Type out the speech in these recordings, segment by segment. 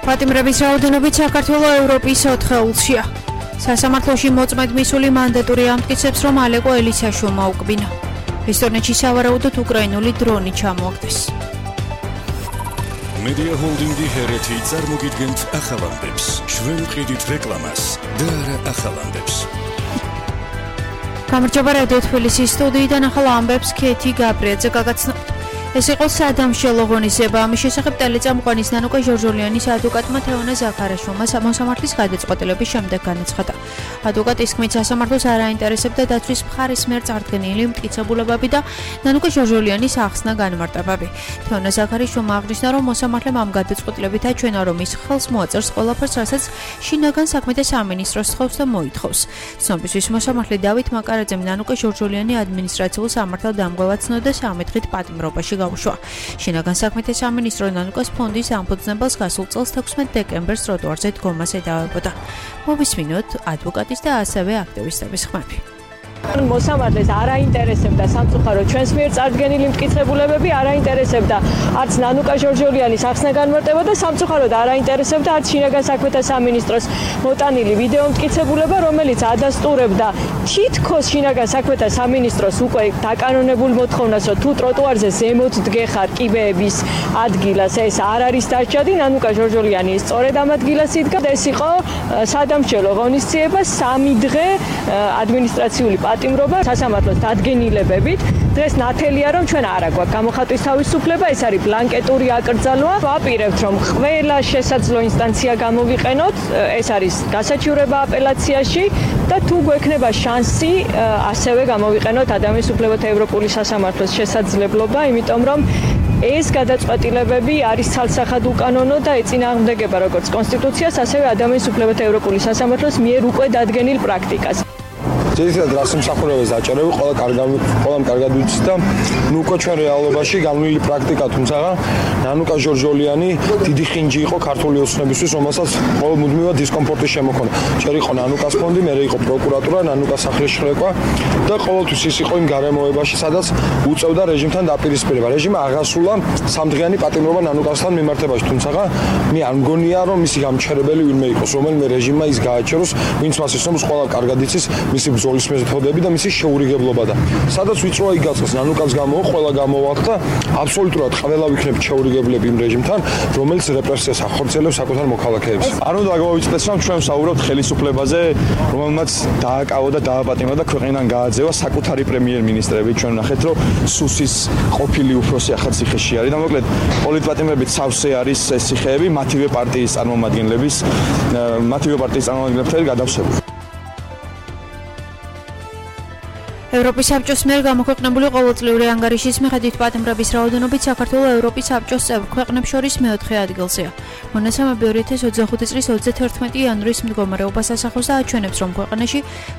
პატიმრების რაოდენობით საქართველო ევროპის 4-ეულშია. სასამართლოში მოწმედ მისული მანდატური ამტკიცებს, რომ ალეკო ელისაშვილმა უკბინა. ესტონეთში სავარაუდოდ უკრაინული დრონი ჩამოაგდეს. Media Holding-ი ჰერეთი წარმოგიდგენთ ახალამდებს. ჩვენ ვყიდით რეკლამას და არა ახალამდებს. გამარჯობა რადიო თბილისის სტუდიიდან ახალ ამბებს ქეთი გაბრიაძე გაგაცნო. ეს იყო სადამშელო ღონისება. ამის შესახებ ტელეწამყვანის ნანუკა ჟორჟოლიანის ადვოკატმა თეონა ზაქარაშვილმა მოსამართლის გადაწყვეტილების შემდეგ განაცხადა. ადვოკატის თქმით, სასამართლოს არ აინტერესებდა დაცვის მხარის მიერ წარდგენილი მტკიცებულებები და ნანუკა ჟორჟოლიანის ახსნა განმარტებები. თეონა ზაქარაშვილმა აღნიშნა, რომ მოსამართლემ ამ გადაწყვეტილებით აჩვენა, რომ ის ხელს მოაწერს ყველაფერს, რასაც შინაგან საქმეთა სამინისტროს თხოვს და მოითხოვს. ცნობისთვის მოსამართლე დავით მაკარაძემ ნანუკა ჟორჟოლიანი ადმინისტრაციულ სამართალ დამღებად ცნოდა 13 დღით პატიმრობაში გაუშვა. შინაგან საქმეთა სამინისტრო ნანუკას ფონდის ამფუძნებელს გასულ წელს 16 დეკემბერს ტროტუარზე დგომას ედავებოდა. მოვისმინოთ ადვოკატის და ასევე აქტივისტების ხმები. მოსამართლეს არ აინტერესებდა სამწუხაროდ ჩვენს მიერ წარდგენილი მტკიცებულებები, არ აინტერესებდა არც ნანუკა ჟორჟოლიანის ახსნა განმარტება და სამწუხაროდ არ აინტერესებდა არც შინაგან საქმეთა სამინისტროს მოტანილი ვიდეო მტკიცებულება, რომელიც ადასტურებდა თითქოს შინაგან საქმეთა სამინისტროს უკვე დაკანონებულ მოთხოვნას, რომ თუ ტროტუარზე ზემოთ დგეხარ კიბეების ადგილას, ეს არ არის დასჯადი. ნანუკა ჟორჟოლიანი სწორედ ამ ადგილას იდგა. ეს იყო სადამშელო ღონისძიება, 3 დღე ადმინისტრაციული პატიმრობა სასამართლოს დადგენილებებით. დღეს ნათელია, რომ ჩვენ არა გვაქვს გამოხატვის თავისუფლება, ეს არის ბლანკეტური აკრძალვა. ვაპირებთ, რომ ყველა შესაძლო ინსტანცია გამოვიყენოთ, ეს არის გასაჩივრება აპელაციაში და თუ გვექნება შანსი, ასევე გამოვიყენოთ ადამიანის უფლებათა ევროპული სასამართლოს შესაძლებლობა, იმიტომ რომ ეს გადაწყვეტილებები არის ცალსახად უკანონო და ეწინააღმდეგება როგორც კონსტიტუციას, ასევე ადამიანის უფლებათა ევროპული სასამართლოს მიერ უკვე დადგენილ პრაქტიკას. ძირითადად რას მსახურებას დაჭერები, ყველამ კარგად ვიცით და ნუ უკვე ჩვენ რეალობაში განვლილი პრაქტიკა, თუმცა ნანუკა ჟორჟოლიანი დიდი ხინჯი იყო ქართული ოცნებისთვის, რომელსაც ყოველ მუდმივად დისკომფორტი შემოქონა. ჯერ იყო ნანუკას ფონდი, მერე იყო პროკურატურა, ნანუკას სახლის შრეკვა და ყოველთვის ის იყო იმ გარემოებაში, სადაც უწევდა რეჟიმთან დაპირისპირება. რეჟიმმა აღასრულა 3 დღიანი პატიმრობა ნანუკასთან მიმართებაში, თუმცა მე არ მგონია, რომ მისი გამჩერებელი ვინმე იყოს, რომელიმე რეჟიმმა ის გააჩეროს, ვინც მას ისნობს, ყველა კარგად იცის მისი ბრძოლის მეთოდები და მისი შეურიგებლობა და სადაც ვიწროა იგაწყოს ნანუკას გამოვა, ყველა გამოვაყ და აბსოლუტურად ყველა ვიქნებით შეურიგებლები იმ რეჟიმთან, რომელიც რეპრესიას ახორციელებს საკუთარ მოქალაქეებს. არ უნდა გავავიწყდეს, რომ ჩვენ ვსაუბრობთ ხელისუფლებაზე, რომელმაც დააკავა და დააპატიმრა და ქვეყნიდან გააძევა საკუთარი პრემიერ-მინისტრები. ჩვენ ვნახეთ, რომ სუსის ყოფილი უფროსი ახალ ციხეში არის და მოკლედ პოლიტპატიმრებით სავსე არის ეს ციხეები მათივე პარტიის წარმომადგენლებთან გადავსებული. ევროპის საბჭოს მიერ გამოქვეყნებული ყოველწლიური ანგარიშის მიხედვით პატიმრების რაოდენობით საქართველო ევროპის საბჭოს წევრ ქვეყნებს შორის მე-4 ადგილზეა. მონაცემები 2025 წლის 31 იანვრის მდგომარეობას ასახავს და აჩვენებს, რომ ქვეყანაში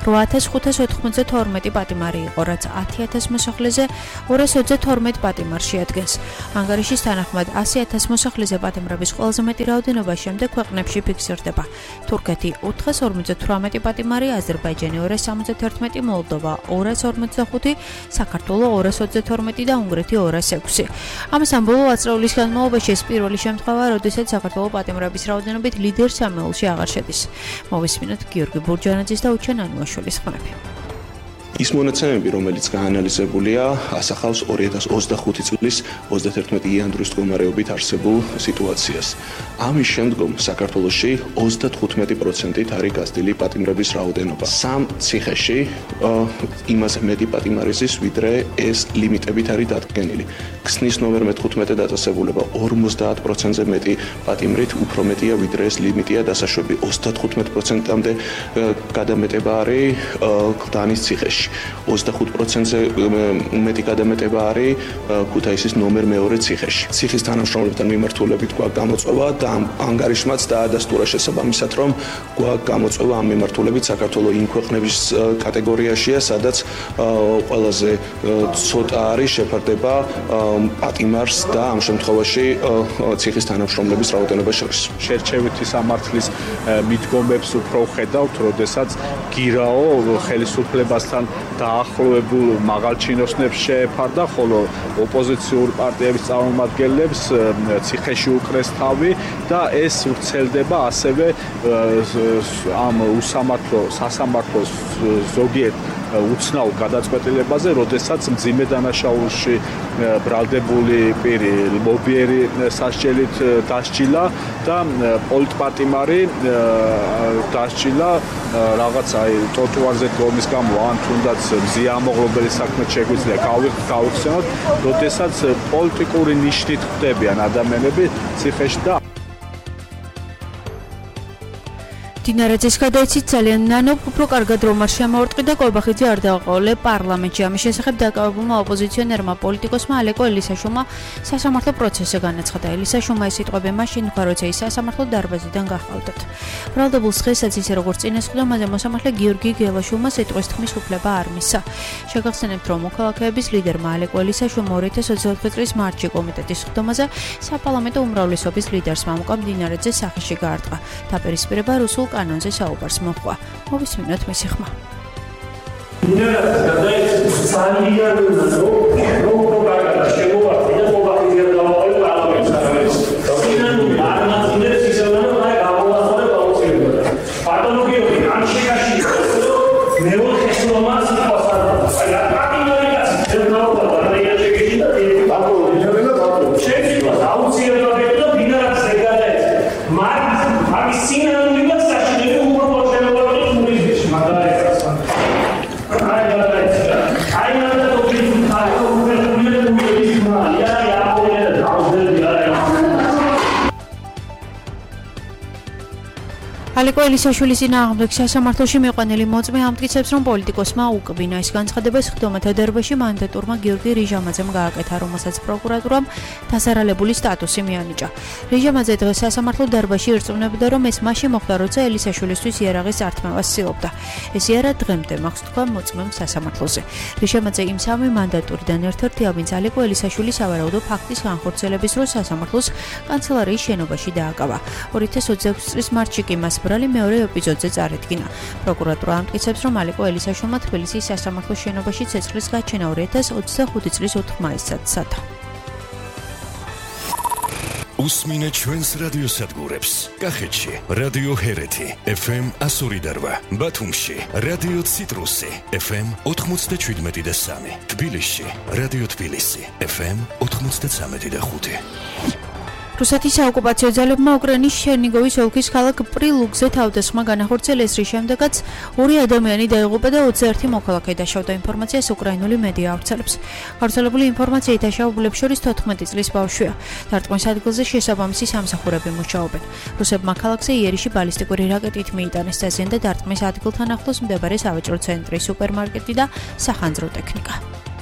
8592 პატიმარი იყო, რაც 10000 მოსახლეზე 222 პატიმარს შეადგენს. ანგარიშის თანახმად 100000 მოსახლეზე პატიმრების ყველაზე მეტი რაოდენობა შემდეგ ქვეყნებში ფიქსირდება: თურქეთი 458 პატიმარი, აზერბაიჯანი 271, მოლდოვა 245, საქართველო 222 და უნგრეთი 206. ამასთან ბოლო ათწლეულის განმავლობაში ეს პირველი შემთხვევაა, როდესაც საქართველო პატიმრების რაოდენობით ლიდერ 3-ში აღარ შედის. მოვისმინოთ გიორგი ბურჯანაძის და უჩენ ანუაშვილის ხმები. ის მონაცემები, რომელიც გაანალიზებულია, ასახავს 2025 წლის 31 იანვრის მდგომარეობით არსებულ სიტუაციას. ამის შემდგომ საქართველოში 35%-ით არის გაზრდილი პატიმრების რაოდენობა. 3 ციხეში იმაზე მეტი პატიმარი ზის, ვიდრე ეს ლიმიტებით არის დადგენილი. ქსნის ნომერ 15 დაწესებულება 50%-ზე მეტი პატიმრით უფრო მეტია, ვიდრე ეს ლიმიტია დასაშვები. 35%-მდე გადამეტება არის გლდანის ციხეში. 25%-ზე მეტი გადამეტება არის ქუთაისის ნომერ 2 ციხეში. ციხის თანამშრომლებთან მიმართულებით გვაქვს გამოწვევა და ანგარიშმაც დაადასტურა შესაბამისად, რომ გვაქვს გამოწვევა ამ მიმართულებით საქართველოს იმ ქვეყნების კატეგორიაშია, სადაც ყველაზე ცოტა არის შეფარდება პატიმარს და ამ შემთხვევაში ციხის თანამშრომლების რაოდენობას შორის. შერჩევითი სამართლის მიდგომებს უფრო ხედავთ, როდესაც გირაო ხელისუფლებასთან დაახლოებულ მაღალ ჩინოსნებს შეეფარდა, ხოლო ოპოზიციურ პარტიების წარმომადგენლებს ციხეში უკრეს თავი და ეს ვრცელდება ასევე ამ სასამართლოს ზოგიერთ უცნაურ გადაწყვეტილებაზე, როდესაც მძიმე დანაშაულში ბრალდებული პირი ლობიერი სასჯელით დასჯილა და პოლიტპატიმარი დასჯილა რაღაც ტროტუარზე დგომის გამო, ან თუნდაც მზიამოღლობელი საქმე შეგვიძლია გავიხსენოთ, როდესაც პოლიტიკური ნიშნით ხდებიან ადამიანები ციხეში და დინარაძის გადაიცით ძალიან ნანობ, უფრო კარგად რომ არ შემოარტყიდა კოლბახიძე არ დააყოლე პარლამენტში. ამის შესახებ დაკავებულმა ოპოზიციონერმა პოლიტიკოსმა ალეკო ელისაშვილმა სასამართლო პროცესზე განაცხადა. ელისაშვილმა ეს სიტყვები მაშინ თქვა, როცა ის სასამართლო დარბაზიდან გაჰყავდათ. ბრალდებულს დღესაც ისე როგორც წინასწრდა, მასზე მოსამართლე გიორგი გელაშვილმა სიტყვის თქმის უფლება არ მისცა. შეგახსენებთ, რომ მოქალაქეების ლიდერმა ალეკო ელისაშვილმა 2024 წლის მარტში კომიტეტის ხდომაზე საპარლამენტო უმრავლესობის ლიდერს მამუკა დინარაძეს სახეში გაარტყა. დაპირისპირება რუსულ კანონზე საუბარს მოჰყვა. მოვისმინოთ მისი ხმა. ალეკო ელისაშვილის წინააღმდეგ სასამართლოში მიყვანილი მოწმე ამტკიცებს, რომ პოლიტიკოსმა უკბინა ეს განცხადება ხდომათა დარბაზში მანდატურმა გიორგი რიჟამაძემ გააკეთა, რომელსაც პროკურატურამ დასარალებული სტატუსი მიანიჭა. რიჟამაძე დღეს სასამართლო დარბაზში ირწმუნებდა, რომ ეს მაშინ მოხდა, როცა ელისაშვილისთვის იარაღის ართმევას ცდილობდა. ეს იარა დღემდე მაქვს თქვა მოწმემ სასამართლოზე. რიჟამაძე იმ სამი მანდატურიდან ერთ-ერთია, ვინც ალეკო ელისაშვილის სავარაუდო ფაქტის განხორციელების დროს სასამართლოს კანცელარიის შენობაში დააკავა. 2026 წლის მარტში კი მას ბრალი მეორე ეპიზოდზე წარედგინა. პროკურატურა ამტკიცებს, რომ ალეკო ელისაშვილმა თბილისის სასამართლოს შენობაში ცეცხლის გაჩენა 2025 წლის 4 მაისსაც სცადა. უსმინეთ ჩვენს რადიოსადგურებს. კახეთში რადიო ჰერეთი FM 102.8, ბათუმში რადიო ციტრუსი FM 97.3, თბილისში რადიო თბილისი FM 93.5. რუსეთის საოკუპაციო ძალებმა უკრაინის ჩერნიგოვის ოლქის ქალაქ პრილუგზე თავდასხმა განახორციელეს, რის შემდეგაც 2 ადამიანი დაიღუპა და 21 მოქალაქე დაშავდა. ინფორმაციას უკრაინული მედია ავრცელებს. გავრცელებული ინფორმაციით დაშავებულებს შორის 14 წლის ბავშვია. დარტყმის ადგილზე შესაბამისი სამსახურები მუშაობენ. რუსებმა ქალაქზე იერიში ბალისტიკური რაკეტით მიიტანეს, დაზიანდა დარტყმის ადგილთან ახლოს მდებარე სავაჭრო ცენტრი, სუპერმარკეტი და სახანძრო ტექნიკა.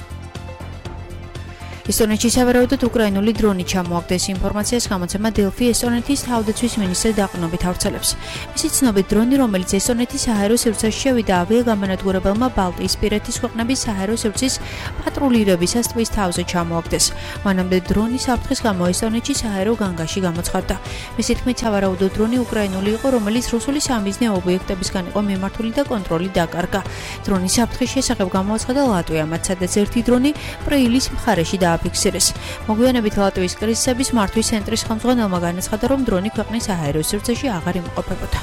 ესტონეთში სავარაუდოდ უკრაინული დრონი ჩამოაგდეს. ინფორმაციას გამოცემა დელფი ესტონეთის თავდაცვის მინისტრის დაყრდნობით ავრცელებს. მისი ცნობით, დრონი, რომელიც ესტონეთის საჰაერო სივრცეში შევიდა, ავიაგამანადგურებელმა ბალტიისპირეთის ქვეყნების საჰაერო სივრცის პატრულირებისას ტბის თავზე ჩამოაგდეს. მანამდე დრონის საფრთხის გამო ესტონეთში საჰაერო განგაში გამოცხადდა. მისი თქმით, სავარაუდო დრონი უკრაინული იყო, რომელიც რუსული სამიზნე ობიექტებისგან იყო მიმართული და კონტროლი დაკარგა. დრონის საფრთხის შესახებ გამოაცხადა ლატვიამ, სადაც ერთი დრონი პრეილის მხარეში აფიქსირეს. მოგვიანებით ლატვიის კრიზისების მართვის ცენტრის ხელმძღვანელმა განაცხადა, რომ დრონი ქვეყნის საჰაერო სივრცეში აღარ იმყოფებოდა.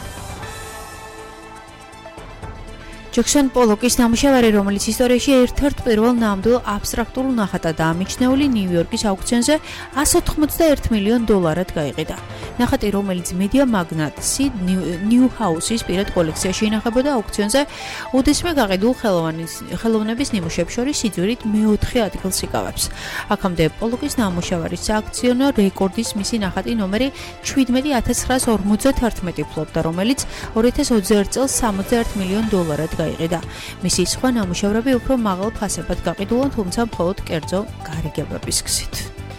ჯექსონ პოლოკის ნამუშევარი, რომელიც ისტორიაში ერთ-ერთ პირველ ნამდვილ აბსტრაქტულ ნახატადაა მიჩნეული, ნიუ-იორკის აუქციონზე $181 მილიონ გაიყიდა. ნახატი, რომელიც მედია მაგნატსი ნიუ-ჰაუსის პირად კოლექციაში ინახებოდა, აუქციონზე უდიდესმა გაყიდულ ხელოვნების ნიმუშებს შორის სიძვირით მეოთხე ადგილს იკავებს. აქამდე პოლოკის ნამუშევარის სააქციონო რეკორდის მისი ნახატი ნომერი 17,951 ფლობდა, რომელიც 2021 წელს $61 მილიონ გაიყიდა. მისი სხვა ნამუშევრები უფრო მაღალ ფასებად გაყიდულან, თუმცა მხოლოდ კერძო გარიგებების გზით.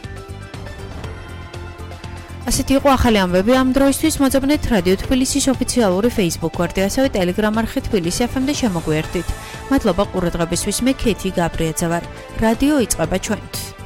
ასეთი იყო ახალი ამბები ამ დროისთვის. მოძებნეთ რადიო თბილისის ოფიციალური Facebook გვერდი, ასევე Telegram არხი თბილისი FM და შემოგვიერთდით. მადლობა ყურადღებისთვის. მე ქეთი გაბრიაძე ვარ. რადიო იწყება ჩვენით.